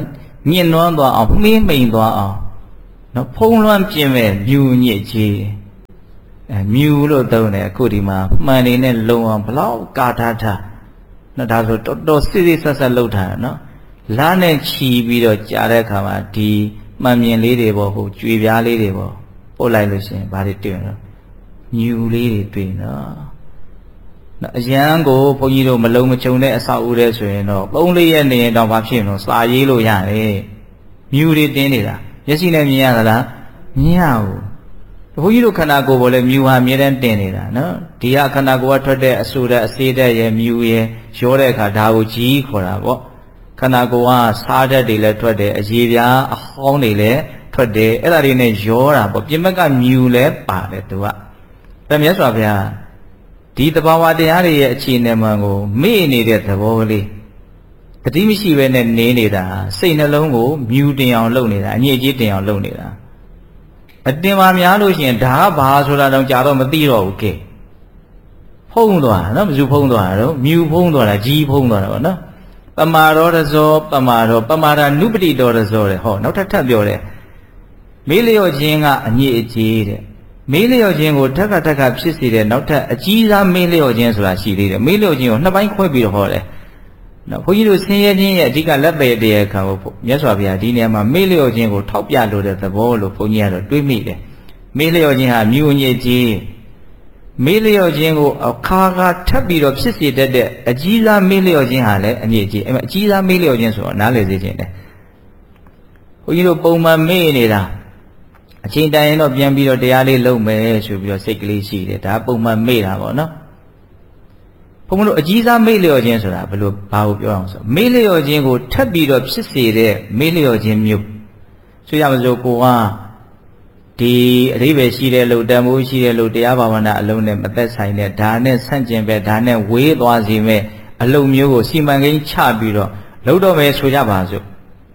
ညင်နွမ်းသွားအောင်မှင်းမိန်သွားအောင်နော်ဖုံးလွှမ်းပြင်းမဲ့မြူညစ်ကြီးအဲမြူလို့သုံးတယ်အခုဒီမှာမှန်နေနဲ့လုံအောင်ဘလောက်ကာထားထားနော်ဒါဆိုတော်တော်စစ်စစ်ဆက်ဆက်လှုပ်ထားတာနော်လားနဲ့ချီပြီးတော့ကြားတဲ့အခါမှာဒီမှန်မြင်လေးတွေပေါ့ဟိုကြွေပြားလေးတွေပေါ့ပို့လိုက်လို့ရှိရင်ဘာတွေတွေ့နော်ညူလေးတွေတွေ့နော်နော်အရန်ကိုဘုန်းကြီးတို့မလုံးမချုံတဲ့အဆောက်အဦတဲ့ဆိုရင်တော့ပုံလေးရဲ့နေရင်တော့ဘာဖြစ်လို့စာရေးလို့ရတယ်မြူတွေတင်းနေတာမျက်စိနဲ့မြင်ရသလားမြင်ရဘူးဘုန်းကြီးတို့ခန္ဓာကိုယ်ပေါ်လဲမြူဟာအမြဲတမ်းတင်နေတာနော်ဒီကခန္ဓာကိုယ်ကထွက်တဲ့အဆူတဲ့အစေးတဲ့ရဲ့မြူရဲ့ရောတဲ့အခါဒါကိုကြီးခေါ်တာပေါ့ခန္ဓာကိုယ်ကစားတတ်တွေလည်းထွက်တယ်အရေပြားအဟောင်းတွေလည်းထွက်တယ်အဲ့ဒါတွေနဲ့ရောတာပေါ့ပြင်ဘက်ကမြူလည်းပါတယ်သူကဒါမြတ်စွာဘုရားဒီတဘာဝတရားတွေရဲ့အခြေအနေမှန်ကိုမေ့နေတဲ့သဘောကလေးတတိမရှိပဲနဲ့နေနေတာစိတ်နှလုံးကိုမြူတင်အောင်လုပ်နေတာအညစ်အကြေးတင်အောင်လုပ်နေတာအတင်ပါများလို့ရှိရင်ဒါကဘာဆိုတာတော့ကြာတော့မသိတော့ဘူးကဲဖုံးသွားနော်ဘယ်သူဖုံးသွားတာတော့မြူဖုံးသွားတာကြီးဖုံးသွားတာပေါ့နော်ပမာရောတဇောပမာရောပမာဒနုပတိတော်တဇောတဲ့ဟောနောက်ထပ်ထပ်ပြောတယ်မေးလျော့ခြင်းကအညစ်အကြေးတဲ့မေးလျော့ခြင်းကိုထက်ကထက်ကဖြစ်စေတဲ့နောက်ထပ်အကြီးစားမေးလျော့ခြင်းဆိုတာရှိသေးတယ်မေးလျော့ခြင်းကိုနှစ်ပိုင်းခွဲပြီးတော့ဟောတယ်နော်ဘုန်းကြီးတို့ဆင်းရဲခြင်းရဲ့အဓိကလက်ပေတရားခံကိုမြတ်စွာဘုရားဒီနေရာမှာမေးလျော့ခြင်းကိုထောက်ပြလို့တဲ့သဘောလို့ဘုန်းကြီးကတော့တွေးမိတယ်မေးလျော့ခြင်းဟာမြူညစ်ကြီးမေးလျော့ခြင်းကိုအခါခါထပ်ပြီးတော့ဖြစ်စေတတ်တဲ့အကြီးစားမေးလျော့ခြင်းဟာလည်းအညစ်အကြေးအဲ့မှာအကြီးစားမေးလျော့ခြင်းဆိုတော့နားလည်စေခြင်းတယ်ဘုန်းကြီးတို့ပုံမှန်မေးနေတာအချိန်တိုင်းရင်တော့ပြန်ပြီးတော့တရားလေးလုပ်မယ်ဆိုပြီးတော့စိတ်ကလေးရှိတယ်ဒါပုံမှန်မေ့တာပေါ့နော်ဘုံမလို့အကြီးစားမေ့လျော့ခြင်းဆိုတာဘယ်လိုဘာကိုပြောအောင်ဆိုမေ့လျော့ခြင်းကိုထပ်ပြီးတော့ဖြစ်စေတဲ့မေ့လျော့ခြင်းမျိုးဆိုရမစို့ကိုကဒီအဓိပ္ပာယ်ရှိတဲ့လို့တန်ဖိုးရှိတဲ့လို့တရားဘာဝနာအလုံးနဲ့မသက်ဆိုင်တဲ့ဒါနဲ့ဆန့်ကျင်ပဲဒါနဲ့ဝေးသွားစေမဲ့အလုံးမျိုးကိုစီမံကိန်းချပြီးတော့လုပ်တော့မယ်ဆိုကြပါစို့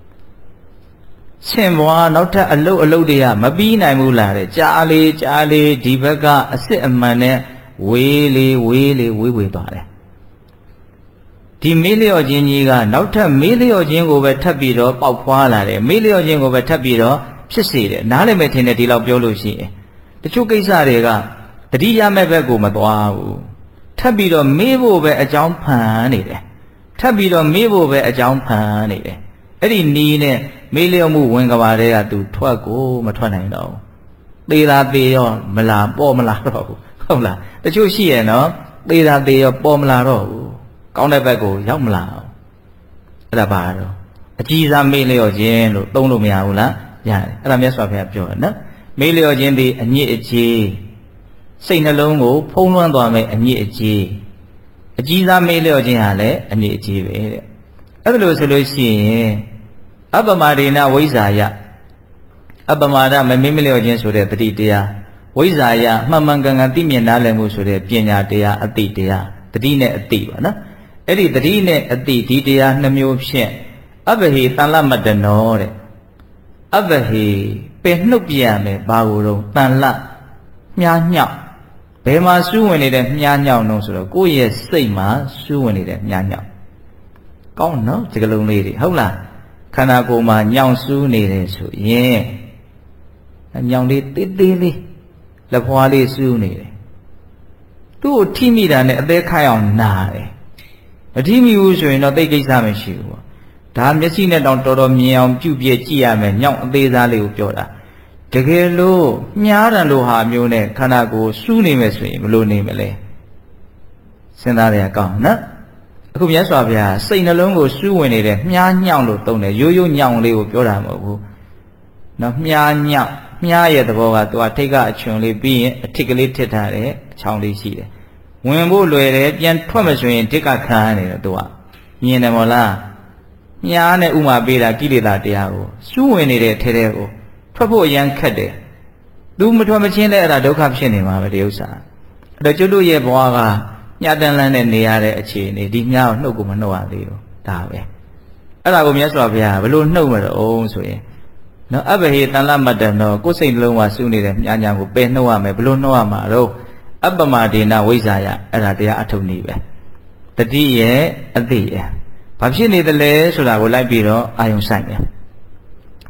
ရှင်ဘွားနောက်ထပ်အလုတ်အလုတ်တွေကမပြီးနိုင်ဘူးလားတဲ့ကြားလေးကြားလေးဒီဘက်ကအစ်စ်အမှန်နဲ့ဝေးလေးဝေးလေးဝေးဝေးသွားတယ်ဒီမေးလျော့ခြင်းကြီးကနောက်ထပ်မေးလျော့ခြင်းကိုပဲထပ်ပြီးတော့ပေါက်ဖွာလာတယ်မေးလျော့ခြင်းကိုပဲထပ်ပြီးတော့ဖြစ်စေတယ်နားလည်မဲ့ထင်တယ်ဒီလောက်ပြောလို့ရှိရင်တချို့ကိစ္စတွေကတတိယမဲ့ဘက်ကိုမသွားဘူးထပ်ပြီးတော့မေးဖို့ပဲအကြောင်းဖန်နေတယ်ထပ်ပြီးတော့မေးဖို့ပဲအကြောင်းဖန်နေတယ်အဲ့ဒီနီးနဲ့မေးလျော့မှုဝင်ကဘာတွေကသူထွက်ကိုမထွက်နိုင်တော့ဘူးသေတာသေရောမလာပေါ်မလာတော့ဘူးဟုတ်လားတချို့ရှိရဲ့နော်သေတာသေရောပေါ်မလာတော့ဘူးကောင်းတဲ့ဘက်ကိုရောက်မလာအောင်အဲ့ဒါပါတော့အကြီးစားမေးလျော့ခြင်းလို့သုံးလို့မရဘူးလားရတယ်အဲ့ဒါမြတ်စွာဘုရားပြောတယ်နော်မေးလျော့ခြင်းဒီအညစ်အကြေးစိတ်နှလုံးကိုဖုံးလွှမ်းသွားမယ်အညစ်အကြေးအကြီးစားမေးလျော့ခြင်းဟာလည်းအညစ်အကြေးပဲတဲ့အဲ့ဒါလို့ဆိုလို့ရှိရင်အပ္ပမာဒေနဝိဇ္ဇာယအပ္ပမာဒမမေ့မလျော့ခြင်းဆိုတဲ့တတိတရားဝိဇ္ဇာယမှန်မှန်ကန်ကန်သိမြင်နားလည်မှုဆိုတဲ့ပညာတရားအတိတရားတတိနဲ့အတိပါနော်အဲ့ဒီတတိနဲ့အတိဒီတရားနှမျိုးဖြင့်အဘဟိတန်လမတ္တနောတဲ့အဘဟိပင်နှုတ်ပြရမယ်ဘာကိုတော့တန်လမြားညောက်ဘယ်မှာစူးဝင်နေတဲ့မြားညောက်នោះဆိုတော့ကိုယ့်ရဲ့စိတ်မှာစူးဝင်နေတဲ့မြားညောက်ကောင်းနော်ဒီကလုံးလေးတွေဟုတ်လားခန္ဓာကိုယ်မှာညောင်စူးနေတယ်ဆိုရင်ညောင်လေးသေးသေးလေးလက်ဖွားလေးစူးနေတယ်သူ့ကိုထိမိတာနဲ့အသေးခိုက်အောင်နာတယ်မထိမိဘူးဆိုရင်တော့သိကိစ္စမရှိဘူးပေါ့ဒါမျက်စိနဲ့တောင်တော်တော်မြင်အောင်ပြုပြကြည့်ရမယ်ညောင်အသေးစားလေးကိုပြောတာတကယ်လို့မြားတယ်လို့ဟာမျိုးနဲ့ခန္ဓာကိုယ်စူးနေမယ်ဆိုရင်ဘယ်လိုနေမလဲစဉ်းစားရအောင်နော်အခုမြတ်စွာဘုရားစိတ်နှလုံးကိုစူးဝင်နေတဲ့မြားညောင်လို့သုံးတယ်ရိုးရိုးညောင်လေးကိုပြောတာမဟုတ်ဘူးနော်မြားညောင်မြားရဲ့သဘောကသူကထိတ်ကအချွန်လေးပြီးရင်အထစ်ကလေးထစ်ထားတယ်အချောင်းလေးရှိတယ်ဝင်ဖို့လွယ်တယ်ပြန်ထွက်မဆိုရင်ထိတ်ကခံရနေတယ်သူကမြင်တယ်မို့လားမြားနဲ့ဥမာပေးတာကိလေသာတရားကိုစူးဝင်နေတဲ့ထဲထဲကိုထွက်ဖို့အရန်ခက်တယ်သူမထွက်မချင်းလဲအဲ့ဒါဒုက္ခဖြစ်နေမှာပဲဒီဥစ္စာအဲ့တော့ကျွတ်တို့ရဲ့ဘဝကညတန်လန်းနဲ့နေရတဲ့အခြေအနေဒီမြားကိုနှုတ်ကိုမနှုတ်ရသေးဘူးဒါပဲအဲ့ဒါကိုမြတ်စွာဘုရားဘယ်လိုနှုတ်မလို့ဆိုရင်နော်အဘဟိတန်လမတ္တနောကိုယ်စိတ်နှလုံးမှာစူးနေတဲ့မြားညာကိုပယ်နှုတ်ရမယ်ဘယ်လိုနှုတ်ရမှာတော့အပ္ပမဒေနဝိဇ္ဇာယအဲ့ဒါတရားအထုံနည်းပဲတတိရဲ့အသိရဲ့ဘာဖြစ်နေသလဲဆိုတာကိုလိုက်ပြီးတော့အာယုံဆိုင်တယ်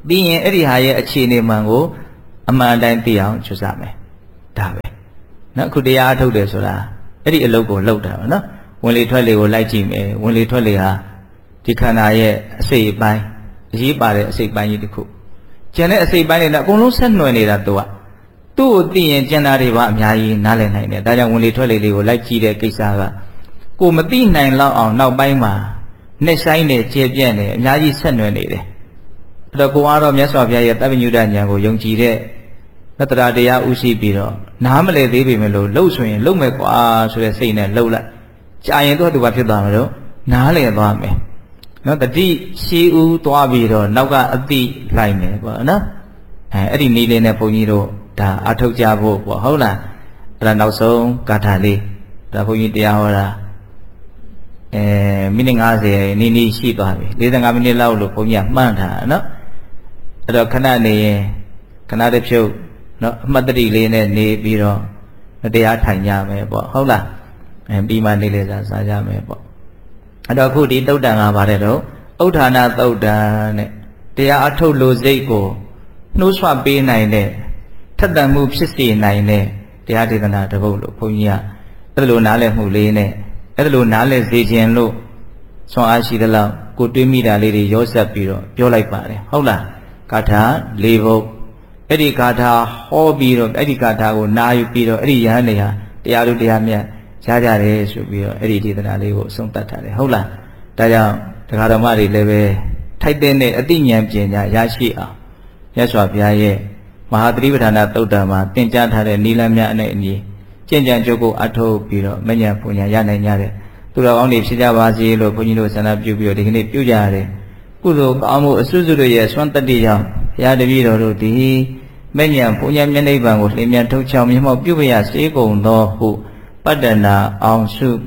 ပြီးရင်အဲ့ဒီဟာရဲ့အခြေအနေမှန်ကိုအမှန်တိုင်းသိအောင်ကြိုးစားမယ်ဒါပဲနော်အခုတရားအထုတ်တယ်ဆိုတာအဲ့ဒီအလုပ်ကိုလုပ်တာပါနော်ဝင်လေထွက်လေကိုလိုက်ကြည့်မယ်ဝင်လေထွက်လေဟာဒီခန္ဓာရဲ့အစိတ်အပိုင်းအရေးပါတဲ့အစိတ်ပိုင်းကြီးတစ်ခုကျန်တဲ့အစိတ်ပိုင်းတွေတော့အကုန်လုံးဆက်နွယ်နေတာသူကသူ့ကိုသိရင်ကျန်တာတွေပါအများကြီးနားလည်နိုင်တယ်ဒါကြောင့်ဝင်လေထွက်လေလေးကိုလိုက်ကြည့်တဲ့ကိစ္စကကိုမသိနိုင်လောက်အောင်နောက်ပိုင်းမှာနှိမ့်ဆိုင်နေကျေပြန့်နေအများကြီးဆက်နွယ်နေတယ်အဲ့တော့ကိုကတော့မြတ်စွာဘုရားရဲ့တပ္ပညုတဉာဏ်ကိုယုံကြည်တဲ့သတ္တရာတရားဥရှိပြီးတော့နားမလည်သေးပေမဲ့လို့လှုပ်ဆိုရင်လှုပ်မယ်ကွာဆိုတဲ့စိတ်နဲ့လှုပ်လိုက်ကြာရင်တော့သူကဖြစ်သွားမှာတော့နားလည်သွားမယ်နော်တတိရှိဦးသွားပြီးတော့နောက်ကအတိလိုက်မယ်ပေါ့နော်အဲအဲ့ဒီနည်းလေးနဲ့ဘုန်းကြီးတို့ဒါအထုတ်ကြဖို့ပေါ့ဟုတ်လားအဲ့ဒါနောက်ဆုံးဂါထာလေးဒါဘုန်းကြီးတရားဟောတာအဲမိနစ်50နီးနီးရှိသွားပြီ၄၅မိနစ်လောက်လို့ဘုန်းကြီးကမှန်းထားနော်အဲ့တော့ခဏနေရင်ခဏတစ်ဖြုတ်နော်အမှတ်တတိလေးနဲ့နေပြီးတော့တရားထိုင်ကြမယ်ပေါ့ဟုတ်လားအဲပြီးမှနေလေစားစားကြမယ်ပေါ့အဲ့တော့အခုဒီသုတ်တန်ကပါတယ်တော့ဥဋ္ဌာဏသုတ်တန်နဲ့တရားအထုတ်လို့စိတ်ကိုနှိုးဆွပေးနိုင်တဲ့ထက်သန်မှုဖြစ်စေနိုင်တဲ့တရားဒေသနာတစ်ပုဒ်လို့ဘုန်းကြီးကအဲ့လိုနားလည်မှုလေးနဲ့အဲ့လိုနားလည်စေခြင်းလို့ဆွမ်းအားရှိသလောက်ကိုတွေးမိတာလေးတွေရောဆက်ပြီးတော့ပြောလိုက်ပါတယ်ဟုတ်လားဂါထာ၄ပုဒ်အဲ့ဒီဂါထာဟောပြီးတော့အဲ့ဒီဂါထာကိုနာယူပြီးတော့အဲ့ဒီယဟန်တွေဟာတရားလူတရားမြတ်ရကြတယ်ဆိုပြီးတော့အဲ့ဒီဒေသနာလေးကိုအဆုံးသတ်ထားတယ်ဟုတ်လားဒါကြောင့်တရားဓမ္မတွေလည်းပဲထိုက်တဲ့အသိဉာဏ်ပညာရရှိအောင်မြတ်စွာဘုရားရဲ့မဟာသတိပဋ္ဌာန်သုတ်တံမှာသင်ကြားထားတဲ့နိလမ်းများနဲ့အညီကျင့်ကြံကြိုးကိုအထောက်ပြီးတော့မဉ္ဇဉ်ပူညာရနိုင်ကြတဲ့သူတော်ကောင်းတွေဖြစ်ကြပါစေလို့ဘုန်းကြီးတို့ဆန္ဒပြုပြီးတော့ဒီကနေ့ပြုကြရတယ်ကုသိုလ်ကောင်းမှုအစွတ်စွတ်တို့ရဲ့စွမ်းတတ္တိကြောင့်ဘုရားတပည့်တော်တို့သည်မဉ္ဇဉ်ပူညာမျက်နှိပ်ပံကိုလျင်မြန်ထုတ်ချောင်းမြတ်မောက်ပြုပရစေကုန်သောဟုပတ္တနာအောင်စု